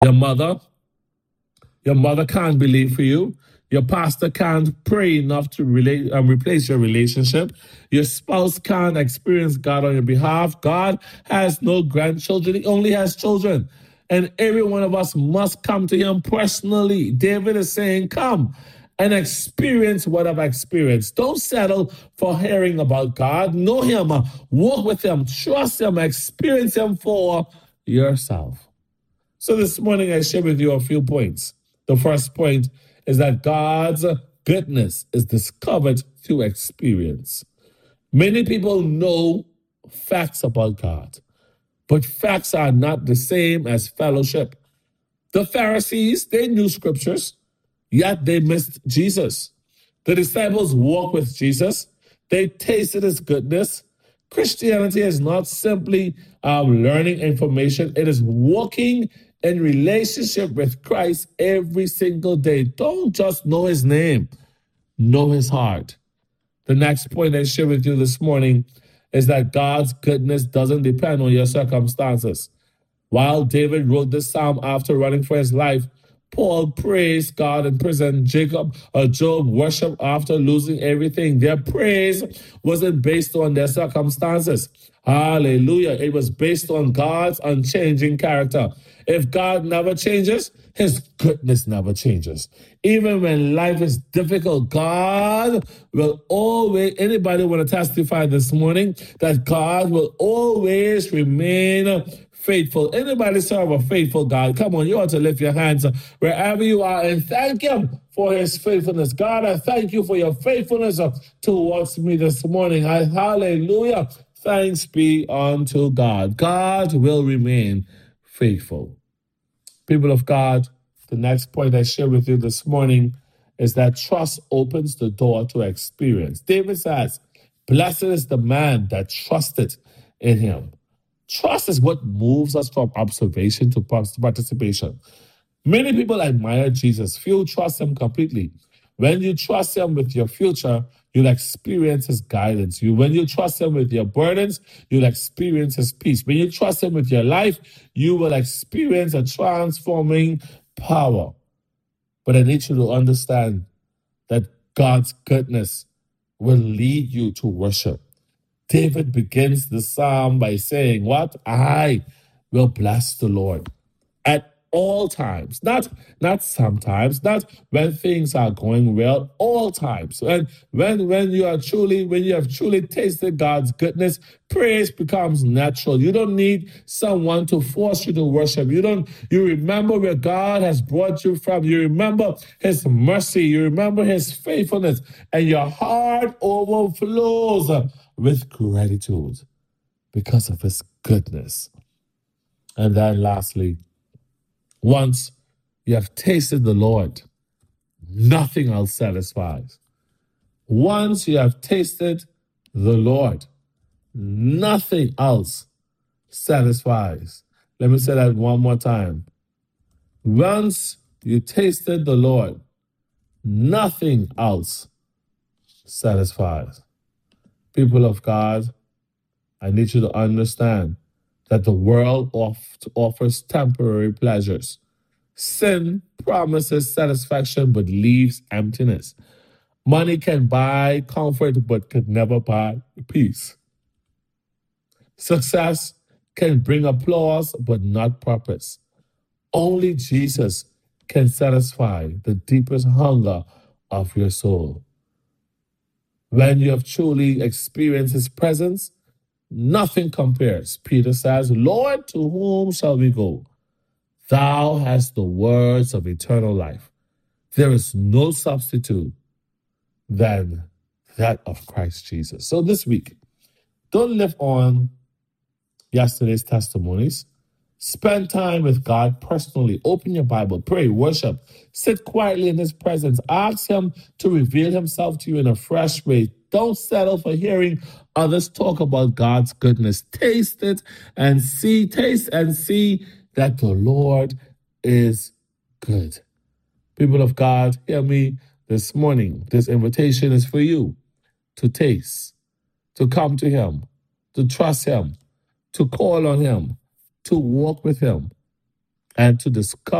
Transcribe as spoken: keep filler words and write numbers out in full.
Your mother, your mother can't believe for you. Your pastor can't pray enough to relate, um, replace your relationship. Your spouse can't experience God on your behalf. God has no grandchildren. He only has children. And every one of us must come to him personally. David is saying, come and experience what I've experienced. Don't settle for hearing about God. Know him, uh, walk with him, trust him, experience him for yourself. So this morning I share with you a few points. The first point is that God's goodness is discovered through experience. Many people know facts about God, but facts are not the same as fellowship. The Pharisees, they knew scriptures, yet they missed Jesus. The disciples walked with Jesus. They tasted his goodness. Christianity is not simply um, learning information. It is walking in relationship with Christ every single day. Don't just know his name, know his heart. The next point I share with you this morning is that God's goodness doesn't depend on your circumstances. While David wrote this psalm after running for his life, Paul praised God in prison. Jacob or Job worshiped after losing everything. Their praise wasn't based on their circumstances. Hallelujah. It was based on God's unchanging character. If God never changes, his goodness never changes. Even when life is difficult, God will always, anybody want to testify this morning that God will always remain faithful? Anybody serve a faithful God? Come on, you ought to lift your hands wherever you are and thank him for his faithfulness. God, I thank you for your faithfulness towards me this morning. I, hallelujah. Thanks be unto God. God will remain faithful. People of God, the next point I share with you this morning is that trust opens the door to experience. David says, blessed is the man that trusted in him. Trust is what moves us from observation to participation. Many people admire Jesus. Few trust him completely. When you trust him with your future, you'll experience his guidance. You, when you trust him with your burdens, you'll experience his peace. When you trust him with your life, you will experience a transforming power. But I need you to understand that God's goodness will lead you to worship. David begins the psalm by saying, what? I will bless the Lord at all times, not, not sometimes, not when things are going well, all times. And when, when you are truly, when you have truly tasted God's goodness, praise becomes natural. You don't need someone to force you to worship. You don't, you remember where God has brought you from. You remember his mercy. You remember his faithfulness, and your heart overflows with gratitude because of his goodness. And then lastly, once you have tasted the Lord, nothing else satisfies. Once you have tasted the Lord, nothing else satisfies. Let me say that one more time. Once you tasted the Lord, nothing else satisfies. People of God, I need you to understand that the world oft offers temporary pleasures. Sin promises satisfaction but leaves emptiness. Money can buy comfort but could never buy peace. Success can bring applause but not purpose. Only Jesus can satisfy the deepest hunger of your soul. When you have truly experienced his presence, nothing compares. Peter says, Lord, to whom shall we go? Thou hast the words of eternal life. There is no substitute than that of Christ Jesus. So this week, don't live on yesterday's testimonies. Spend time with God personally. Open your Bible, pray, worship, sit quietly in his presence. Ask him to reveal himself to you in a fresh way. Don't settle for hearing others talk about God's goodness. Taste it and see, taste and see that the Lord is good. People of God, hear me this morning. This invitation is for you to taste, to come to him, to trust him, to call on him, to walk with him. and to discover